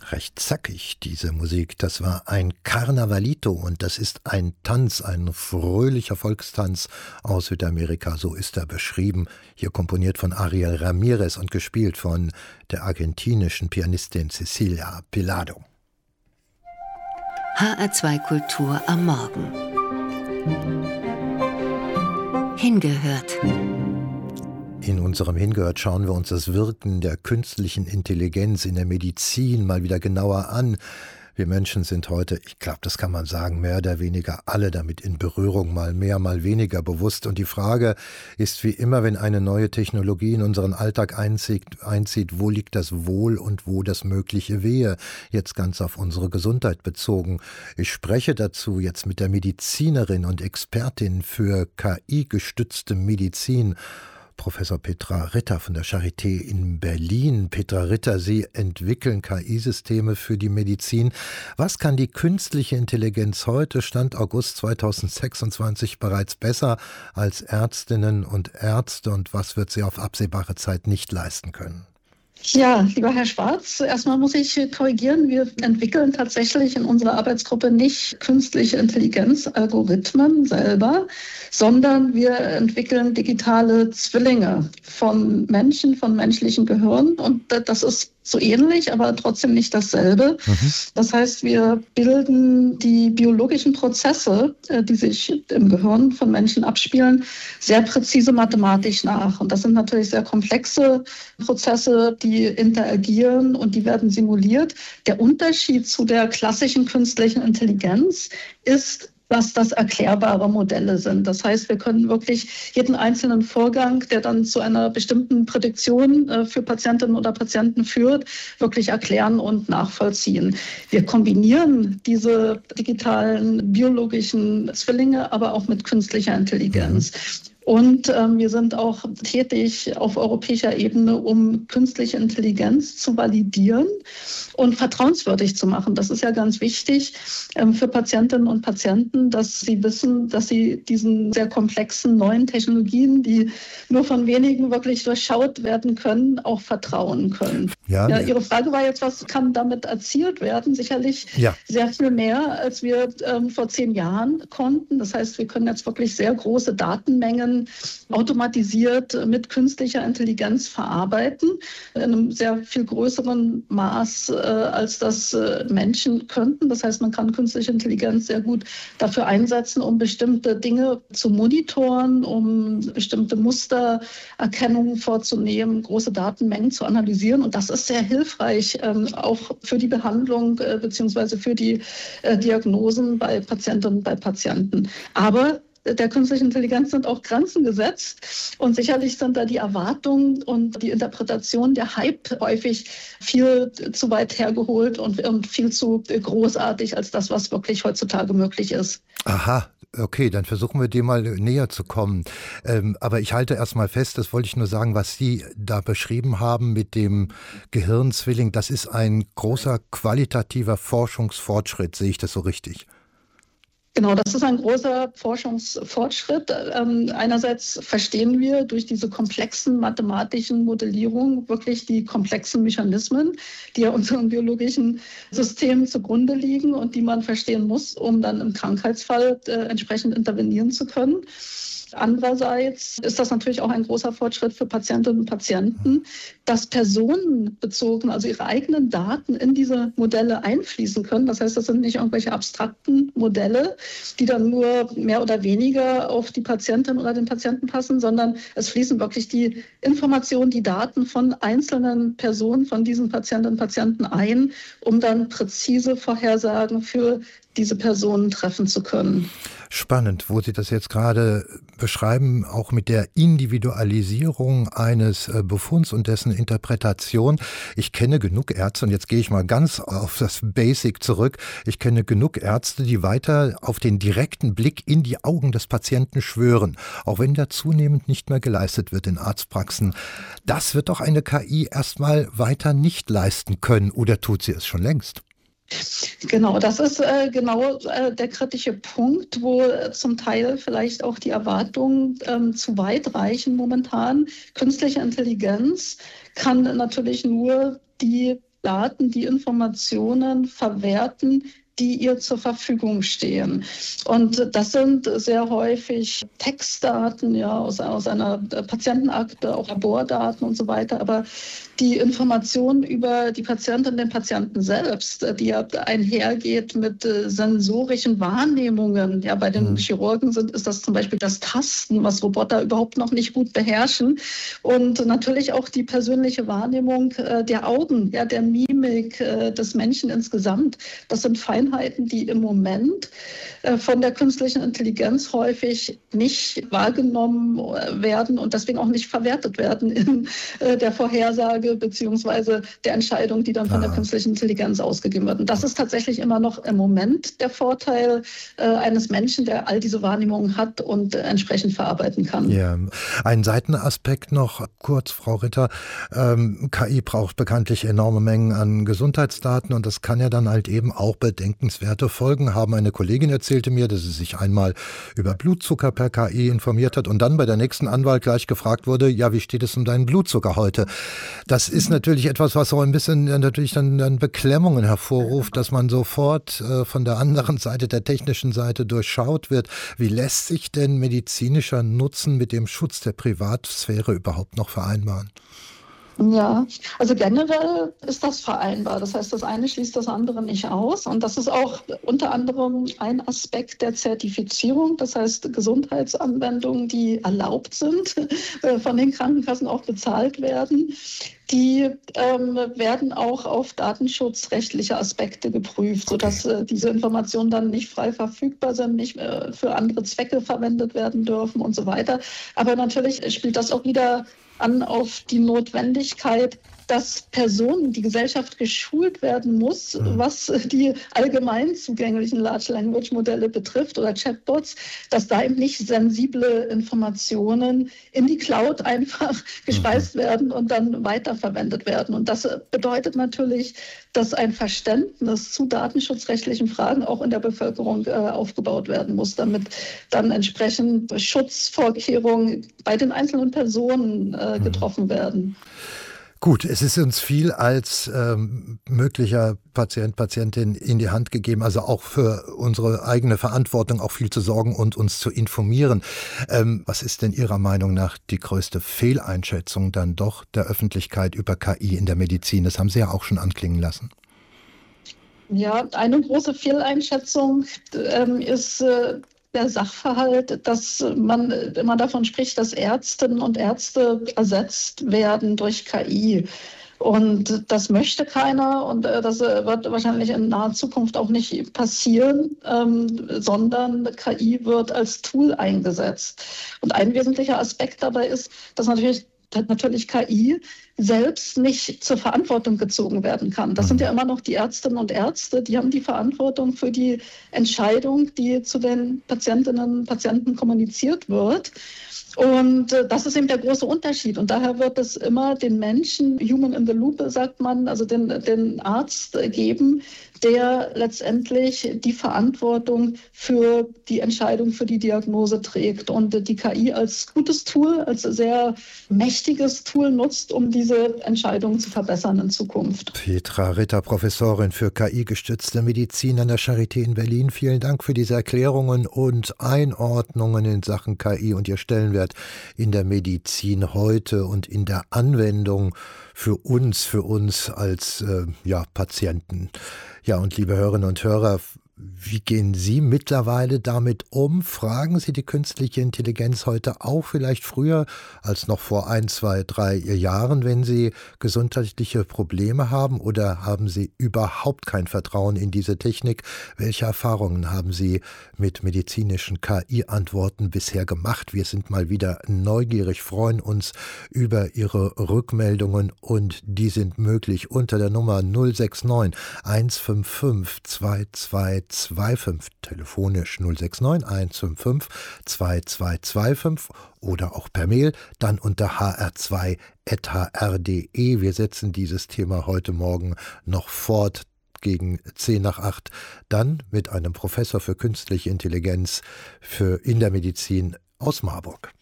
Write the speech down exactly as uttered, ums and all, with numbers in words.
Recht zackig, diese Musik. Das war ein Carnavalito und das ist ein Tanz, ein fröhlicher Volkstanz aus Südamerika. So ist er beschrieben. Hier komponiert von Ariel Ramirez und gespielt von der argentinischen Pianistin Cecilia Pillado. H R zwei Kultur am Morgen. Hingehört. In unserem Hingehört schauen wir uns das Wirken der künstlichen Intelligenz in der Medizin mal wieder genauer an. Wir Menschen sind heute, ich glaube, das kann man sagen, mehr oder weniger alle damit in Berührung, mal mehr, mal weniger bewusst. Und die Frage ist wie immer, wenn eine neue Technologie in unseren Alltag einzieht, einzieht, wo liegt das Wohl und wo das mögliche Wehe? Jetzt ganz auf unsere Gesundheit bezogen. Ich spreche dazu jetzt mit der Medizinerin und Expertin für K I-gestützte Medizin, Professor Petra Ritter von der Charité in Berlin. Petra Ritter, Sie entwickeln K I-Systeme für die Medizin. Was kann die künstliche Intelligenz heute, Stand August zweitausendsechsundzwanzig, bereits besser als Ärztinnen und Ärzte und was wird sie auf absehbare Zeit nicht leisten können? Ja, lieber Herr Schwarz, erstmal muss ich korrigieren. Wir entwickeln tatsächlich in unserer Arbeitsgruppe nicht künstliche Intelligenz-Algorithmen selber, sondern wir entwickeln digitale Zwillinge von Menschen, von menschlichen Gehirn. Und das ist so ähnlich, aber trotzdem nicht dasselbe. Mhm. Das heißt, wir bilden die biologischen Prozesse, die sich im Gehirn von Menschen abspielen, sehr präzise mathematisch nach. Und das sind natürlich sehr komplexe Prozesse, die interagieren und die werden simuliert. Der Unterschied zu der klassischen künstlichen Intelligenz ist, dass das erklärbare Modelle sind. Das heißt, wir können wirklich jeden einzelnen Vorgang, der dann zu einer bestimmten Prädiktion äh, für Patientinnen oder Patienten führt, wirklich erklären und nachvollziehen. Wir kombinieren diese digitalen biologischen Zwillinge aber auch mit künstlicher Intelligenz. Und ähm, wir sind auch tätig auf europäischer Ebene, um künstliche Intelligenz zu validieren und vertrauenswürdig zu machen. Das ist ja ganz wichtig ähm, für Patientinnen und Patienten, dass sie wissen, dass sie diesen sehr komplexen neuen Technologien, die nur von wenigen wirklich durchschaut werden können, auch vertrauen können. Ja, ja, Ihre Frage war jetzt, was kann damit erzielt werden? Sicherlich ja. sehr viel mehr, als wir ähm, vor zehn Jahren konnten. Das heißt, wir können jetzt wirklich sehr große Datenmengen automatisiert mit künstlicher Intelligenz verarbeiten, in einem sehr viel größeren Maß, äh, als das äh, Menschen könnten. Das heißt, man kann künstliche Intelligenz sehr gut dafür einsetzen, um bestimmte Dinge zu monitoren, um bestimmte Mustererkennungen vorzunehmen, große Datenmengen zu analysieren. Und das ist sehr hilfreich, ähm, auch für die Behandlung äh, bzw. für die äh, Diagnosen bei Patientinnen und bei Patienten. Aber der künstlichen Intelligenz sind auch Grenzen gesetzt und sicherlich sind da die Erwartungen und die Interpretation, der Hype häufig viel zu weit hergeholt und, und viel zu großartig als das, was wirklich heutzutage möglich ist. Aha. Okay, dann versuchen wir dem mal näher zu kommen. Ähm, aber ich halte erst mal fest, das wollte ich nur sagen, was Sie da beschrieben haben mit dem Gehirnzwilling, das ist ein großer qualitativer Forschungsfortschritt, sehe ich das so richtig? Genau, das ist ein großer Forschungsfortschritt. Ähm, einerseits verstehen wir durch diese komplexen mathematischen Modellierungen wirklich die komplexen Mechanismen, die ja unserem biologischen System zugrunde liegen und die man verstehen muss, um dann im Krankheitsfall äh, entsprechend intervenieren zu können. Andererseits ist das natürlich auch ein großer Fortschritt für Patientinnen und Patienten, dass personenbezogen, also ihre eigenen Daten in diese Modelle einfließen können. Das heißt, das sind nicht irgendwelche abstrakten Modelle, die dann nur mehr oder weniger auf die Patientin oder den Patienten passen, sondern es fließen wirklich die Informationen, die Daten von einzelnen Personen, von diesen Patientinnen und Patienten ein, um dann präzise Vorhersagen für diese Personen treffen zu können. Spannend, wo Sie das jetzt gerade beschreiben, auch mit der Individualisierung eines Befunds und dessen Interpretation. Ich kenne genug Ärzte, und jetzt gehe ich mal ganz auf das Basic zurück, ich kenne genug Ärzte, die weiter auf den direkten Blick in die Augen des Patienten schwören, auch wenn der zunehmend nicht mehr geleistet wird in Arztpraxen. Das wird doch eine K I erstmal weiter nicht leisten können, oder tut sie es schon längst? Genau, das ist äh, genau äh, der kritische Punkt, wo äh, zum Teil vielleicht auch die Erwartungen ähm, zu weit reichen momentan. Künstliche Intelligenz kann natürlich nur die Daten, die Informationen verwerten, die ihr zur Verfügung stehen. Und das sind sehr häufig Textdaten, ja, aus, aus einer Patientenakte, auch Labordaten und so weiter. Aber die Informationen über die Patientin, den Patienten selbst, die ja einhergeht mit äh, sensorischen Wahrnehmungen. Ja, bei den mhm. Chirurgen sind, ist das zum Beispiel das Tasten, was Roboter überhaupt noch nicht gut beherrschen. Und natürlich auch die persönliche Wahrnehmung äh, der Augen, ja, der Mimik äh, des Menschen insgesamt. Das sind Feinheiten, die im Moment äh, von der künstlichen Intelligenz häufig nicht wahrgenommen werden und deswegen auch nicht verwertet werden in äh, der Vorhersage beziehungsweise der Entscheidung, die dann von ah. der künstlichen Intelligenz ausgegeben wird. Und das ist tatsächlich immer noch im Moment der Vorteil äh, eines Menschen, der all diese Wahrnehmungen hat und äh, entsprechend verarbeiten kann. Ja. Ein Seitenaspekt noch kurz, Frau Ritter. Ähm, K I braucht bekanntlich enorme Mengen an Gesundheitsdaten und das kann ja dann halt eben auch bedenkenswerte Folgen haben. Eine Kollegin erzählte mir, dass sie sich einmal über Blutzucker per K I informiert hat und dann bei der nächsten Anwahl gleich gefragt wurde, ja, wie steht es um deinen Blutzucker heute? Das ist natürlich etwas, was auch ein bisschen natürlich dann, dann Beklemmungen hervorruft, dass man sofort äh, von der anderen Seite, der technischen Seite durchschaut wird. Wie lässt sich denn medizinischer Nutzen mit dem Schutz der Privatsphäre überhaupt noch vereinbaren? Ja, also generell ist das vereinbar. Das heißt, das eine schließt das andere nicht aus. Und das ist auch unter anderem ein Aspekt der Zertifizierung. Das heißt, Gesundheitsanwendungen, die erlaubt sind, von den Krankenkassen auch bezahlt werden, die ähm, werden auch auf datenschutzrechtliche Aspekte geprüft, sodass äh, diese Informationen dann nicht frei verfügbar sind, nicht äh, für andere Zwecke verwendet werden dürfen und so weiter. Aber natürlich spielt das auch wieder an auf die Notwendigkeit, dass Personen, die Gesellschaft geschult werden muss, was die allgemein zugänglichen Large Language Modelle betrifft oder Chatbots, dass da eben nicht sensible Informationen in die Cloud einfach gespeist werden und dann weiterverwendet werden. Und das bedeutet natürlich, dass ein Verständnis zu datenschutzrechtlichen Fragen auch in der Bevölkerung äh, aufgebaut werden muss, damit dann entsprechend Schutzvorkehrungen bei den einzelnen Personen äh, getroffen werden. Gut, es ist uns viel als ähm, möglicher Patient, Patientin in die Hand gegeben, also auch für unsere eigene Verantwortung auch viel zu sorgen und uns zu informieren. Ähm, was ist denn Ihrer Meinung nach die größte Fehleinschätzung dann doch der Öffentlichkeit über K I in der Medizin? Das haben Sie ja auch schon anklingen lassen. Ja, eine große Fehleinschätzung ähm, ist äh, der Sachverhalt, dass man immer davon spricht, dass Ärztinnen und Ärzte ersetzt werden durch K I. Und das möchte keiner und das wird wahrscheinlich in naher Zukunft auch nicht passieren, ähm, sondern K I wird als Tool eingesetzt. Und ein wesentlicher Aspekt dabei ist, dass natürlich natürlich K I selbst nicht zur Verantwortung gezogen werden kann. Das sind ja immer noch die Ärztinnen und Ärzte, die haben die Verantwortung für die Entscheidung, die zu den Patientinnen und Patienten kommuniziert wird. Und das ist eben der große Unterschied. Und daher wird es immer den Menschen, Human in the Loop, sagt man, also den, den Arzt geben, der letztendlich die Verantwortung für die Entscheidung, für die Diagnose trägt und die K I als gutes Tool, als sehr mächtiges Tool nutzt, um diese Entscheidung zu verbessern in Zukunft. Petra Ritter, Professorin für K I-gestützte Medizin an der Charité in Berlin. Vielen Dank für diese Erklärungen und Einordnungen in Sachen K I und ihr Stellenwert in der Medizin heute und in der Anwendung für uns, für uns als äh, ja, Patienten. Ja, und liebe Hörerinnen und Hörer, wie gehen Sie mittlerweile damit um? Fragen Sie die künstliche Intelligenz heute auch vielleicht früher als noch vor ein, zwei, drei Jahren, wenn Sie gesundheitliche Probleme haben, oder haben Sie überhaupt kein Vertrauen in diese Technik? Welche Erfahrungen haben Sie mit medizinischen K I-Antworten bisher gemacht? Wir sind mal wieder neugierig, freuen uns über Ihre Rückmeldungen und die sind möglich unter der Nummer null sechs neun eins fünf fünf zwei zwei zwei fünf, telefonisch null sechs neun eins fünf fünf zwei zwei zwei fünf oder auch per Mail, dann unter h r zwei at h r punkt d e. Wir setzen dieses Thema heute Morgen noch fort gegen zehn nach acht, dann mit einem Professor für künstliche Intelligenz für in der Medizin aus Marburg.